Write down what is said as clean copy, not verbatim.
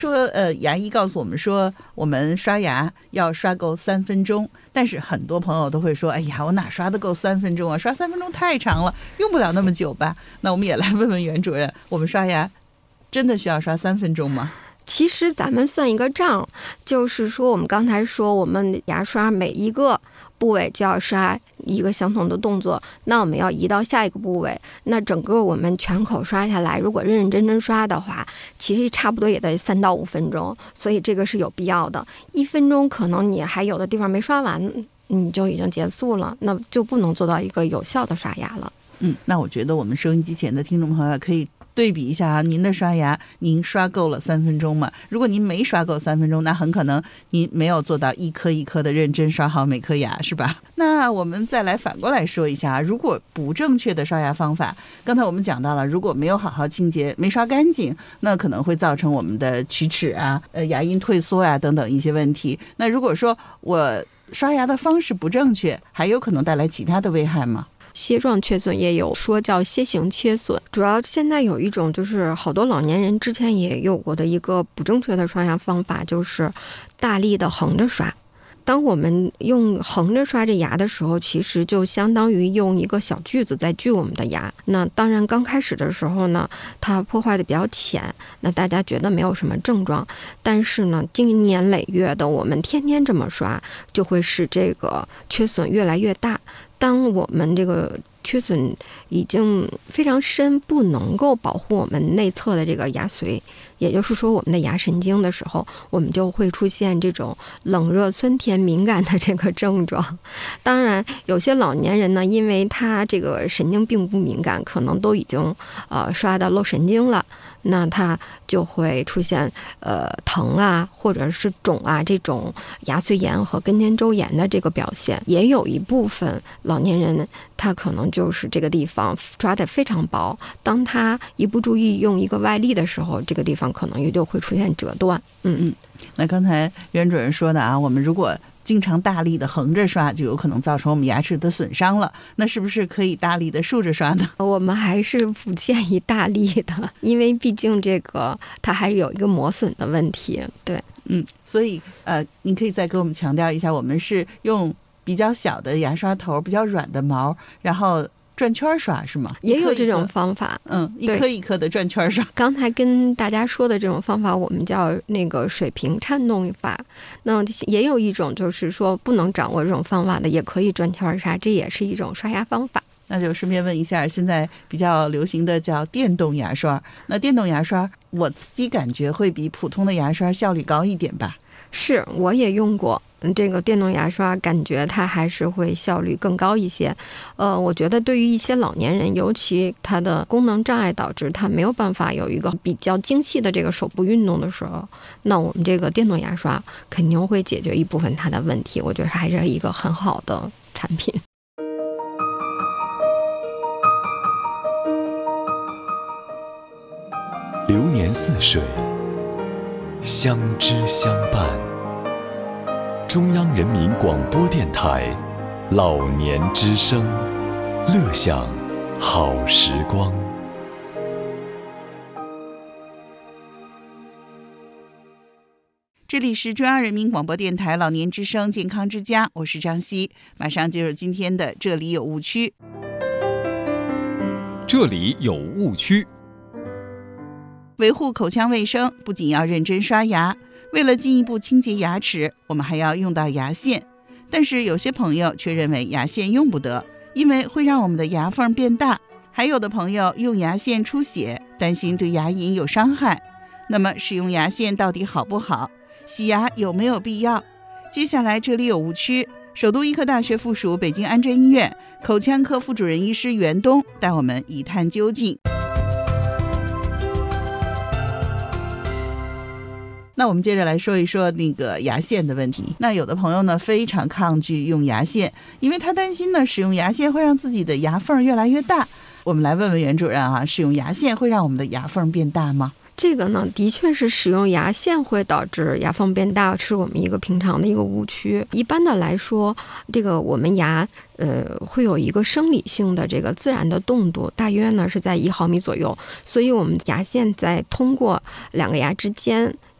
说牙医告诉我们说，我们刷牙要刷够3分钟，但是很多朋友都会说，哎呀，我哪刷得够3分钟啊？刷3分钟太长了，用不了那么久吧？那我们也来问问袁主任，我们刷牙真的需要刷3分钟吗？ 其实咱们算一个账，就是说我们刚才说我们牙刷每一个部位就要刷一个相同的动作，那我们要移到下一个部位，那整个我们全口刷下来，如果认认真真刷的话，其实差不多也得3到5分钟，所以这个是有必要的。1分钟可能你还有的地方没刷完，你就已经结束了，那就不能做到一个有效的刷牙了。 那我觉得我们收音机前的听众朋友可以对比一下啊，您的刷牙，您刷够了3分钟吗？如果您没刷够3分钟，那很可能您没有做到一颗一颗的认真刷好每颗牙，是吧？那我们再来反过来说一下，如果不正确的刷牙方法，刚才我们讲到了，如果没有好好清洁，没刷干净，那可能会造成我们的龋齿啊、牙龈退缩啊等等一些问题。那如果说我刷牙的方式不正确，还有可能带来其他的危害吗？ 楔状缺损也有说叫楔形缺损，主要现在有一种就是好多老年人之前也有过的一个不正确的刷牙方法，就是大力的横着刷。当我们用横着刷这牙的时候，其实就相当于用一个小锯子在锯我们的牙。那当然刚开始的时候呢，它破坏的比较浅，那大家觉得没有什么症状，但是呢经年累月的我们天天这么刷，就会使这个缺损越来越大。当我们这个缺损已经非常深，不能够保护我们内侧的这个牙髓，也就是说我们的牙神经的时候，我们就会出现这种冷热酸甜敏感的这个症状。当然有些老年人呢，因为他这个神经并不敏感，可能都已经刷到漏神经了，那他就会出现疼啊或者是肿啊这种牙髓炎和根尖周炎的这个表现。也有一部分老年人他可能就是这个地方抓得非常薄，当他一不注意用一个外力的时候，这个地方可能也就会出现折断。 那刚才袁主任说的啊，我们如果经常大力的横着刷，就有可能造成我们牙齿的损伤了。那是不是可以大力的竖着刷呢？ 我们还是不建议大力的，因为毕竟这个它还是有一个磨损的问题。对， 所以您可以再给我们强调一下，我们是用比较小的牙刷头，比较软的毛，然后转圈刷是吗？ 也有这种方法。 一颗一颗的转圈刷。 刚才跟大家说的这种方法，我们叫那个水平颤动法。那也有一种就是说不能掌握这种方法的，也可以转圈刷，这也是一种刷牙方法。 那就顺便问一下，现在比较流行的叫电动牙刷，那电动牙刷我自己感觉会比普通的牙刷效率高一点吧？ 是，我也用过这个电动牙刷，感觉它还是会效率更高一些。我觉得对于一些老年人，尤其他的功能障碍导致他没有办法有一个比较精细的这个手部运动的时候，那我们这个电动牙刷肯定会解决一部分他的问题。我觉得还是一个很好的产品。 流年似水，相知相伴。中央人民广播电台老年之声，乐享好时光。 这里是中央人民广播电台老年之声健康之家，我是张希，马上进入今天的这里有误区。 这里有误区。 维护口腔卫生不仅要认真刷牙，为了进一步清洁牙齿，我们还要用到牙线。但是有些朋友却认为牙线用不得，因为会让我们的牙缝变大。还有的朋友用牙线出血，担心对牙龈有伤害。那么使用牙线到底好不好？洗牙有没有必要？接下来这里有误区，首都医科大学附属北京安贞医院口腔科副主任医师袁东带我们一探究竟。那我们接着来说一说那个牙线的问题。那有的朋友呢非常抗拒用牙线，因为他担心呢使用牙线会让自己的牙缝越来越大。我们来问问袁主任啊，使用牙线会让我们的牙缝变大吗？ 这个呢，的确是使用牙线会导致牙缝变大，是我们一个平常的一个误区。一般的来说，这个我们牙会有一个生理性的这个自然的动度，大约呢是在1毫米左右，所以我们牙线在通过两个牙之间